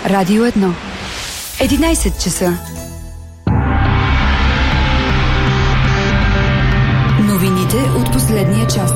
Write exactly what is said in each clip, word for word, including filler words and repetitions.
Радио едно. единайсет часа. Новините от последния час.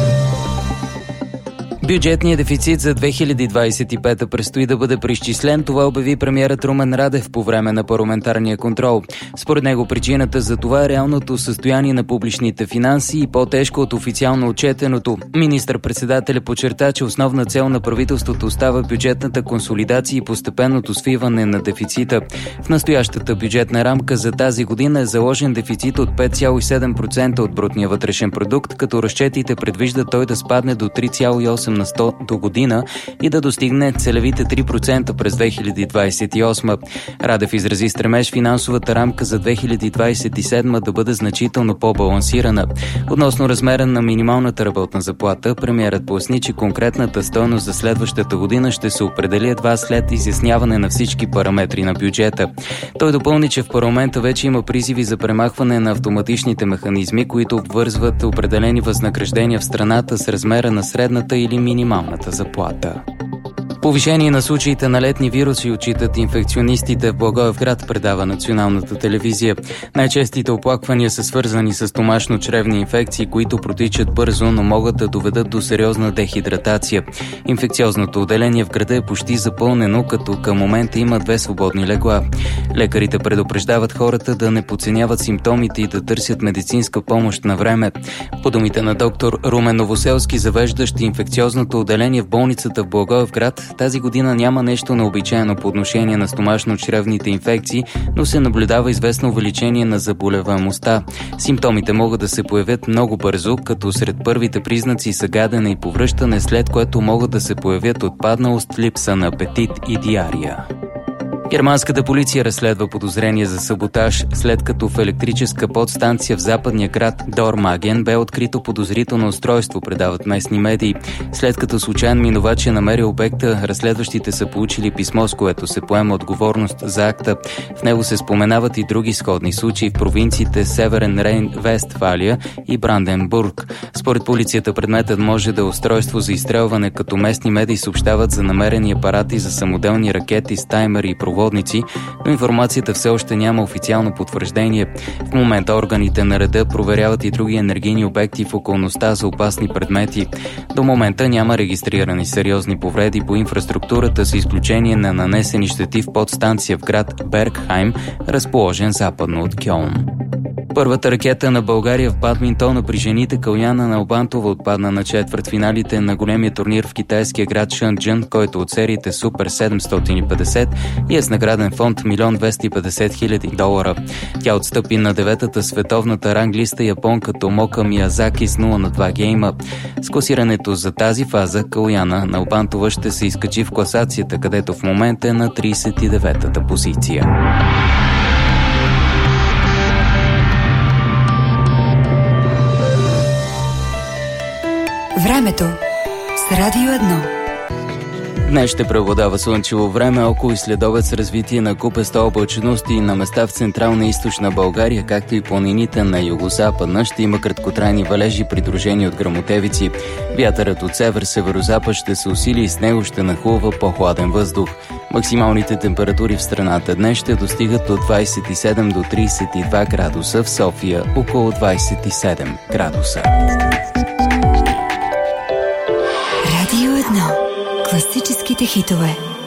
Бюджетният дефицит за две хиляди двадесет и пета предстои да бъде преизчислен. Това обяви премиерът Румен Радев по време на парламентарния контрол. Според него причината за това е реалното състояние на публичните финанси и по-тежко от официално отчетеното. Министър-председателят подчерта, че основна цел на правителството остава бюджетната консолидация и постепенното свиване на дефицита. В настоящата бюджетна рамка за тази година е заложен дефицит от пет цяло и седем процента от брутния вътрешен продукт, като разчетите предвиждат той да спадне до три цяло и осем на сто до година и да достигне целевите три процента през две хиляди двадесет и осма. Радев изрази стремеж финансовата рамка за две хиляди двадесет и седма да бъде значително по-балансирана. Относно размера на минималната работна заплата, премиерът поясни, че конкретната стойност за следващата година ще се определи едва след изясняване на всички параметри на бюджета. Той допълни, че в парламента вече има призиви за премахване на автоматичните механизми, които обвързват определени възнаграждения в страната с размера на средната или минималната заплата. Повишение на случаите на летни вируси отчитат инфекционистите в Благоевград, предава националната телевизия. Най-честите оплаквания са свързани с стомашно-чревни инфекции, които протичат бързо, но могат да доведат до сериозна дехидратация. Инфекциозното отделение в града е почти запълнено, като към момента има две свободни легла. Лекарите предупреждават хората да не подценяват симптомите и да търсят медицинска помощ на време. По думите на доктор Румен Новоселски, завеждащ инфекциозното отделение в болницата в Благоевград, тази година няма нещо необичайно по отношение на стомашно-чревните инфекции, но се наблюдава известно увеличение на заболеваемостта. Симптомите могат да се появят много бързо, като сред първите признаци са гадене и повръщане, след което могат да се появят отпадналост, липса на апетит и диария. Германската полиция разследва подозрение за саботаж, след като в електрическа подстанция в западния град Дормаген бе открито подозрително устройство, предават местни медии. След като случайен минувач е намерил обекта, разследващите са получили писмо, с което се поема отговорност за акта. В него се споменават и други сходни случаи в провинциите Северен Рейн-Вестфалия и Бранденбург. Според полицията предметът може да е устройство за изстрелване, като местни медии съобщават за намерени апарати за самоделни ракети с таймери и проводници, но информацията все още няма официално потвърждение. В момента органите на реда проверяват и други енергийни обекти в околността за опасни предмети. До момента няма регистрирани сериозни повреди по инфраструктурата, с изключение на нанесени щети в подстанция в град Бергхайм, разположен западно от Кьолн. Първата ракета на България в бадминтона при жените Каляна Налбантова отпадна на четвъртфиналите на големия турнир в китайския град Шенджън, който от сериите Супер седемстотин и петдесет и е с награден фонд един двеста и петдесет хиляди долара. Тя отстъпи на деветата световната ранглиста японка Томока Миязаки с нула на два гейма. С класирането за тази фаза Каляна Налбантова ще се изкачи в класацията, където в момента е на тридесет и деветата позиция. Времето с Радио едно. Днес ще преобладава слънчево време, около и следобед с развитие на купеста облачност и на места в централна и източна България, както и планините на югозападна. Ще има краткотрайни валежи, придружени от гръмотевици. Вятърът от север-северозапад ще се усили и с него ще нахлува по-хладен въздух. Максималните температури в страната днес ще достигат от двадесет и седем до тридесет и два градуса, в София около двадесет и седем градуса. Радио едно. Класическите хитове.